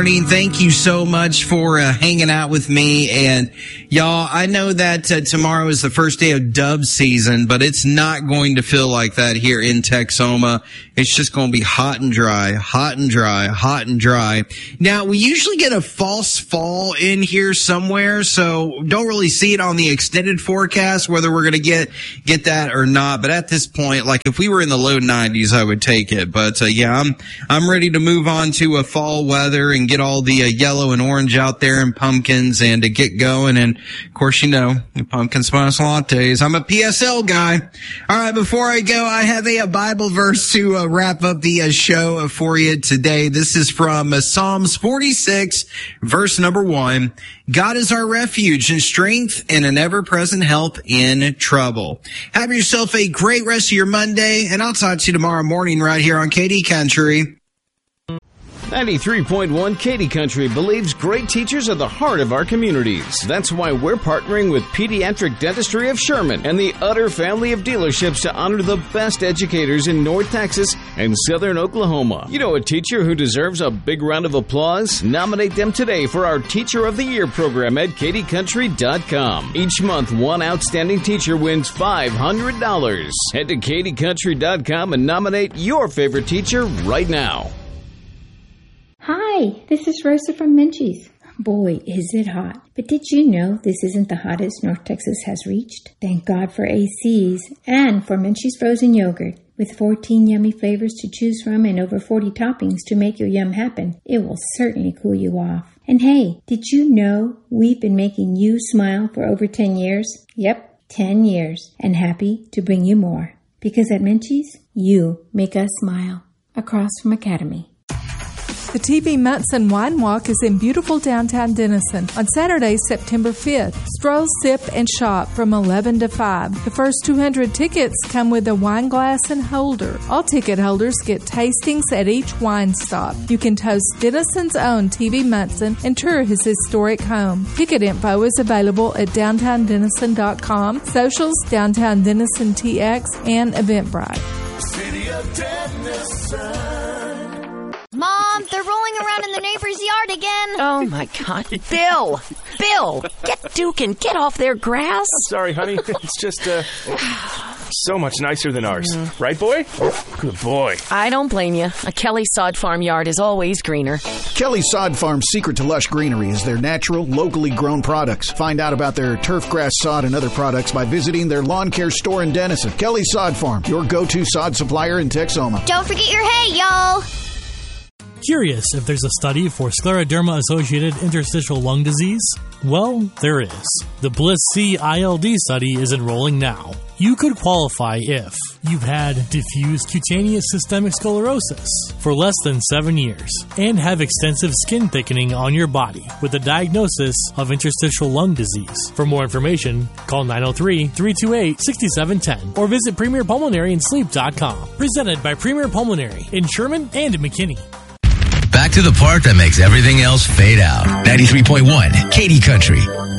morning. Thank you so much for hanging out with me. And y'all, I know that tomorrow is the first day of dove season, but it's not going to feel like that here in Texoma. It's just going to be hot and dry, hot and dry, hot and dry. Now, we usually get a false fall in here somewhere, so don't really see it on the extended forecast, whether we're going to get that or not. But at this point, like if we were in the low 90s, I would take it. But yeah, I'm ready to move on to a fall weather and get all the yellow and orange out there and pumpkins and to get going. And of course, you know, pumpkin spice lattes. I'm a PSL guy. All right, before I go, I have a Bible verse to wrap up the show for you today. This is from Psalms 46, verse number 1. God is our refuge and strength and an ever-present help in trouble. Have yourself a great rest of your Monday, and I'll talk to you tomorrow morning right here on KD Country. 93.1 KD Country believes great teachers are the heart of our communities. That's why we're partnering with Pediatric Dentistry of Sherman and the Utter family of dealerships to honor the best educators in North Texas and Southern Oklahoma. You know a teacher who deserves a big round of applause? Nominate them today for our Teacher of the Year program at kdcountry.com. Each month, one outstanding teacher wins $500. Head to kdcountry.com and nominate your favorite teacher right now. Hi, this is Rosa from Menchie's. Boy, is it hot. But did you know this isn't the hottest North Texas has reached? Thank God for ACs and for Menchie's frozen yogurt. With 14 yummy flavors to choose from and over 40 toppings to make your yum happen, it will certainly cool you off. And hey, did you know we've been making you smile for over 10 years? Yep, 10 years. And happy to bring you more. Because at Menchie's, you make us smile. Across from Academy. The TV Munson Wine Walk is in beautiful downtown Denison on Saturday, September 5th. Stroll, sip, and shop from 11 to 5. The first 200 tickets come with a wine glass and holder. All ticket holders get tastings at each wine stop. You can toast Denison's own TV Munson and tour his historic home. Ticket info is available at downtowndennison.com, socials, Downtown Denison TX, and Eventbrite. City of Denison. Mom, they're rolling around in the neighbor's yard again. Oh, my God. Bill, get Duke and get off their grass. Sorry, honey. It's just, so much nicer than ours. Mm-hmm. Right, boy? Good boy. I don't blame you. A Kelly Sod Farm yard is always greener. Kelly Sod Farm's secret to lush greenery is their natural, locally grown products. Find out about their turf grass sod and other products by visiting their lawn care store in Denison. Kelly Sod Farm, your go-to sod supplier in Texoma. Don't forget your hay, y'all. Curious if there's a study for scleroderma-associated interstitial lung disease? Well, there is. The Bliss-C ILD study is enrolling now. You could qualify if you've had diffuse cutaneous systemic sclerosis for less than 7 years and have extensive skin thickening on your body with a diagnosis of interstitial lung disease. For more information, call 903-328-6710 or visit PremierPulmonaryAndSleep.com. Presented by Premier Pulmonary in Sherman and McKinney. Back to the part that makes everything else fade out. 93.1 KD Country.